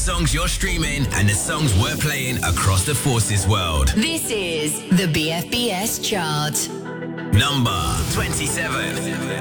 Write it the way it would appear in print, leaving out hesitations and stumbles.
songs you're streaming and the songs we're playing across the Forces world. This is the BFBS chart. Number 27.